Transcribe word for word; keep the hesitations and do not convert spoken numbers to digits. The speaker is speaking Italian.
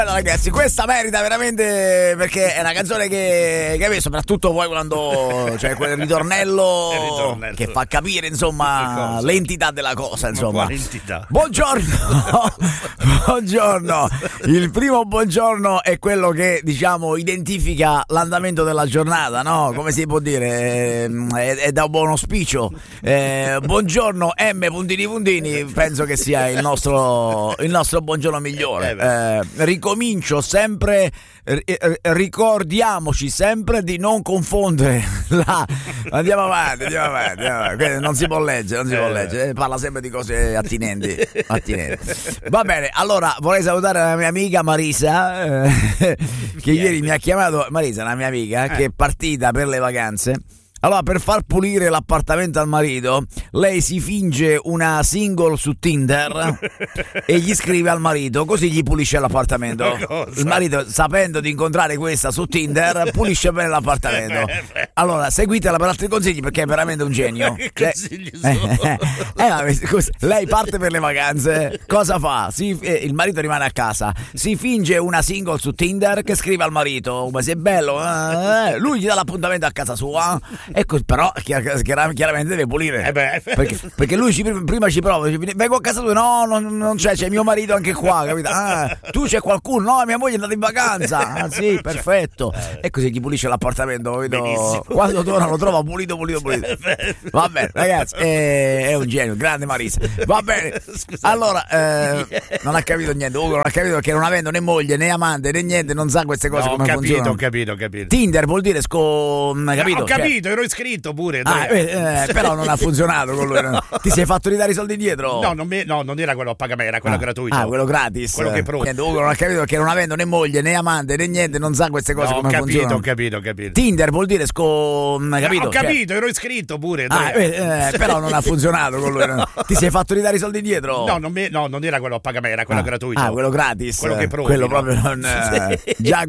Allora, ragazzi, questa merita veramente, perché è una canzone che, che soprattutto poi quando c'è quel ritornello, ritornello che fa capire insomma l'entità della cosa, insomma. Buongiorno. Buongiorno. Il primo buongiorno è quello che, diciamo, identifica l'andamento della giornata, no? Come si può dire? È, è da un buon auspicio. Eh, buongiorno M puntini puntini, penso che sia il nostro il nostro buongiorno migliore. Eh, ricomincio sempre, ricordiamoci sempre di non confondere la... andiamo avanti, andiamo avanti, andiamo avanti. Non si può leggere, non si può leggere, parla sempre di cose attinenti, attinenti. Va bene, allora vorrei salutare la mia amica Marisa, eh, che ieri mi ha chiamato. Marisa è una mia amica che è partita per le vacanze. Allora, per far pulire l'appartamento al marito, lei si finge una single su Tinder e gli scrive al marito, così gli pulisce l'appartamento. Il marito, sapendo di incontrare questa su Tinder, pulisce bene l'appartamento. Allora, seguitela per altri consigli, perché è veramente un genio. Che consigli eh, sono? Eh, eh, eh, lei parte per le vacanze, cosa fa? Si, eh, il marito rimane a casa, si finge una single su Tinder che scrive al marito, ma sei bello, eh? Lui gli dà l'appuntamento a casa sua. Ecco, però chiaramente deve pulire, eh beh. perché, perché lui ci, prima ci prova, vengo a casa tua, no, non, non c'è, c'è mio marito anche qua, capito? Ah, tu c'è qualcuno? No, mia moglie è andata in vacanza. Ah sì, perfetto. E così gli pulisce l'appartamento, capito? Quando torna lo trova pulito, pulito, pulito. Va bene, ragazzi, è, è un genio, grande Marisa. Va bene. Allora, eh, non ha capito niente, Ugo non ha capito, perché non avendo né moglie né amante né niente, non sa queste cose, no, come ho capito, funzionano. ho capito, ho capito. Tinder vuol dire sco... capito? No, ho capito, ero iscritto pure. Ah, eh, eh, però non ha funzionato con lui. No. Ti sei fatto ridare i soldi indietro? No, non, mi, no, non era quello a pagamento, era quello ah, gratuito. Ah, quello gratis. Quello che provo. Niente, Ugo non ha capito, perché non avendo né moglie né amante né niente, non sa queste cose, no, come ho capito, funzionano. ho capito, ho capito. Tinder vuol dire sco... capito? No, ho capito, cioè... ero iscritto pure. Ah, eh, eh, però non ha funzionato con lui. No. Ti sei fatto ridare i soldi indietro? No, non, mi, no, non era quello a pagamento, era quello ah, gratuito. Ah, quello gratis. Quello che provi, quello no? proprio non... già